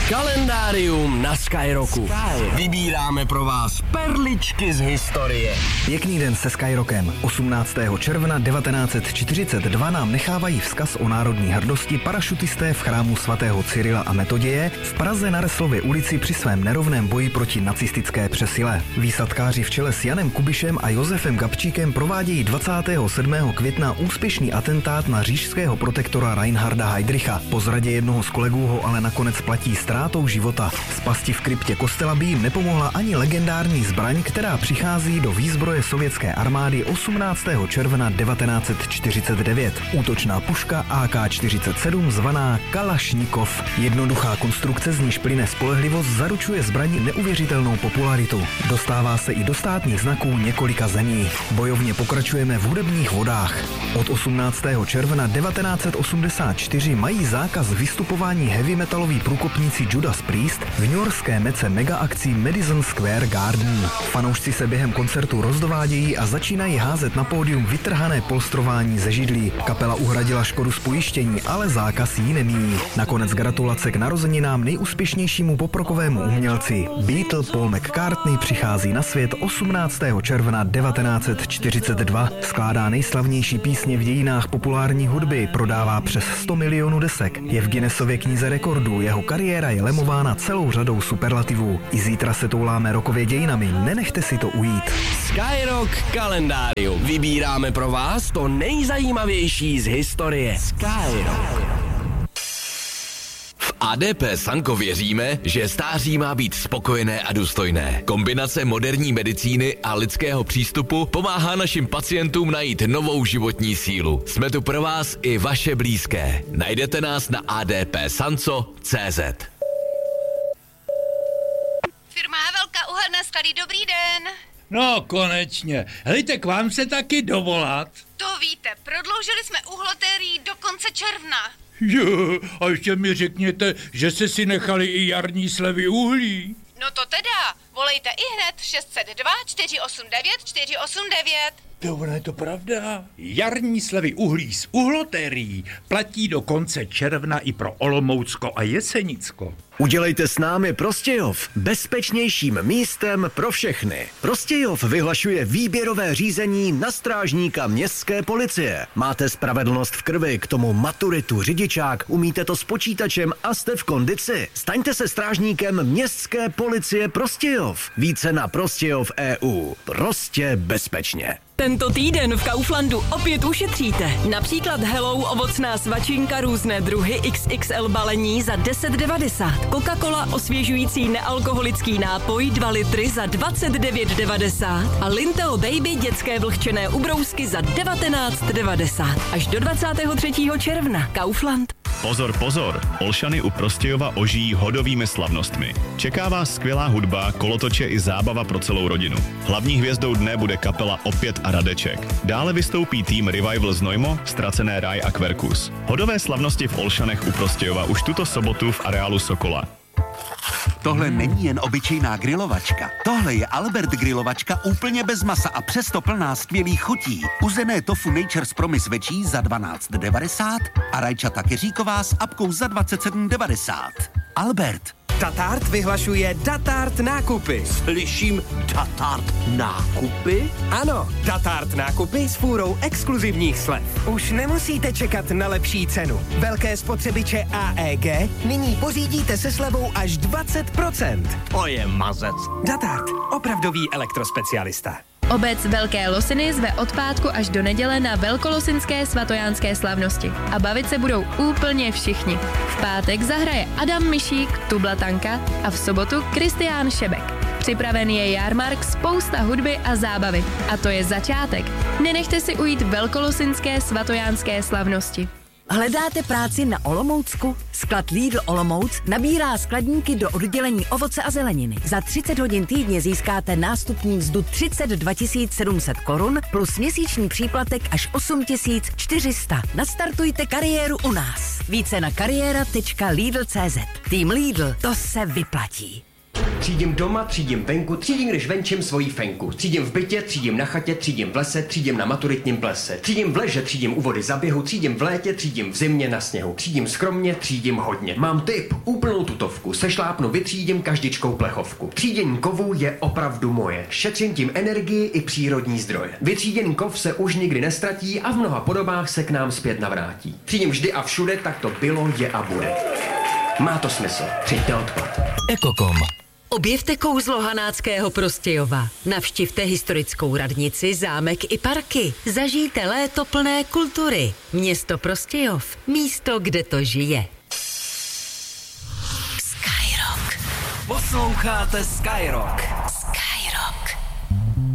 Kalendárium na Skyrocku. Vybíráme pro vás perličky z historie. Pěkný den se Skyrockem. 18. června 1942 nám nechávají vzkaz o národní hrdosti parašutisté v chrámu svatého Cyrila a Metoděje v Praze na Reslově ulici při svém nerovném boji proti nacistické přesile. Výsadkáři v čele s Janem Kubišem a Josefem Gabčíkem provádějí 27. května úspěšný atentát na říšského protektora Reinharda Heydricha. Po zradě jednoho z kolegů ho ale nakonec platí ztrátou života. Z pasti v kryptě kostela by jim nepomohla ani legendární zbraň, která přichází do výzbroje sovětské armády 18. června 1949. Útočná puška AK-47 zvaná Kalašnikov. Jednoduchá konstrukce, z níž plyne spolehlivost, zaručuje zbraní neuvěřitelnou popularitu. Dostává se i do státních znaků několika zemí. Bojovně pokračujeme v hudebních vodách. Od 18. června 1984 mají zákaz vystupování heavy metaloví průkopníci Judas Priest v newyorské mece mega akcí Madison Square Garden. Fanoušci se během koncertu rozdovádějí a začínají házet na pódium vytrhané polstrování ze židlí. Kapela uhradila škodu z pojištění, ale zákaz jí nemíní. Nakonec gratulace k narozeninám nejúspěšnějšímu poprokovému umělci. Beatle Paul McCartney přichází na svět 18. června 1942. Skládá nejslavnější písně v dějinách populární hudby, prodává přes 100 milionů desek. Je v Guinnessově knize rekordů, jeho kariéra je lemována celou řadou superlativů. I zítra se touláme rokově dějinami, nenechte si to ujít. Skyrock kalendárium. Vybíráme pro vás to nejzajímavější z historie. Skyrock. V ADP Sanko věříme, že stáří má být spokojené a důstojné. Kombinace moderní medicíny a lidského přístupu pomáhá našim pacientům najít novou životní sílu. Jsme tu pro vás i vaše blízké. Najdete nás na adpsanco.cz. Firma Havelka, uhelné sklady, dobrý den. No, konečně. Hejte, k vám se taky dovolat. To víte, prodloužili jsme uhlotérii do konce června. Jo, a ještě mi řekněte, že jste si nechali i jarní slevy uhlí. No to teda, volejte ihned 602 489 489. To je to pravda. Jarní slevy uhlí z uhlotérií platí do konce června i pro Olomoucko a Jesenicko. Udělejte s námi Prostějov bezpečnějším místem pro všechny. Prostějov vyhlašuje výběrové řízení na strážníka městské policie. Máte spravedlnost v krvi, k tomu maturitu, řidičák, umíte to s počítačem a jste v kondici. Staňte se strážníkem městské policie Prostějov. Více na Prostějov EU. Prostě bezpečně. Tento týden v Kauflandu opět ušetříte. Například Hello ovocná svačinka různé druhy XXL balení za 10,90. Coca-Cola osvěžující nealkoholický nápoj 2 litry za 29,90. A Linteo Baby dětské vlhčené ubrousky za 19,90. Až do 23. června. Kaufland. Pozor, pozor! Olšany u Prostějova ožijí hodovými slavnostmi. Čeká vás skvělá hudba, kolotoče i zábava pro celou rodinu. Hlavní hvězdou dne bude kapela Opět a Radeček. Dále vystoupí tým Revival Znojmo, Ztracené ráj a Kverkus. Hodové slavnosti v Olšanech u Prostějova už tuto sobotu v areálu Sokola. Tohle není jen obyčejná grilovačka. Tohle je Albert grilovačka úplně bez masa a přesto plná skvělých chutí. Uzené tofu Nature's Promise večí za 12,90 a rajčata keříková s apkou za 27,90. Albert. Datart vyhlašuje Datart nákupy. Slyším Datart nákupy? Ano, Datart nákupy s fůrou exkluzivních slev. Už nemusíte čekat na lepší cenu. Velké spotřebiče AEG nyní pořídíte se slevou až 20%. To je mazec. Datart, opravdový elektrospecialista. Obec Velké Losiny zve od pátku až do neděle na velkolosinské svatojánské slavnosti. A bavit se budou úplně všichni. V pátek zahraje Adam Mišík, Tublatanka a v sobotu Kristián Šebek. Připraven je jarmark, spousta hudby a zábavy. A to je začátek. Nenechte si ujít velkolosinské svatojánské slavnosti. Hledáte práci na Olomoucku? Sklad Lidl Olomouc nabírá skladníky do oddělení ovoce a zeleniny. Za 30 hodin týdně získáte nástupní mzdu 32 700 korun plus měsíční příplatek až 8 400. Nastartujte kariéru u nás. Více na kariéra.lidl.cz. Tým Lidl, to se vyplatí. Třídím doma, třídím venku, třídím, když venčím svoji fenku. Třídím v bytě, třídím na chatě, třídím v lese, třídím na maturitním plese. Třídím v leže, třídím u vody za běhu, třídím v létě, třídím v zimě na sněhu. Třídím skromně, třídím hodně. Mám tip, úplnou tutovku, sešlápnu, vytřídím každičkou plechovku. Třídění kovů je opravdu moje. Šetřím tím energii i přírodní zdroje. Vytříděný kov se už nikdy nestratí a v mnoha podobách se k nám zpět navrátí. Třídím vždy a všude, tak to bylo, je a bude. Má to smysl. Přijďte odpad. Ekokom. Objevte kouzlo Hanáckého Prostějova. Navštivte historickou radnici, zámek i parky. Zažijte léto plné kultury. Město Prostějov. Místo, kde to žije. Skyrock. Posloucháte Skyrock.